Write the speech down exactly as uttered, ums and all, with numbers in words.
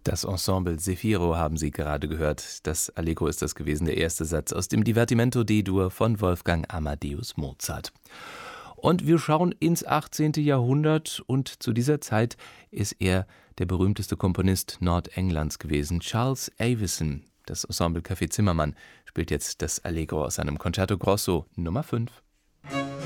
Das Ensemble Zefiro haben Sie gerade gehört. Das Allegro ist das gewesen, der erste Satz aus dem Divertimento D-Dur von Wolfgang Amadeus Mozart. Und wir schauen ins achtzehnte. Jahrhundert und zu dieser Zeit ist er der berühmteste Komponist Nordenglands gewesen, Charles Avison. Das Ensemble Café Zimmermann spielt jetzt das Allegro aus seinem Concerto Grosso Nummer fünf.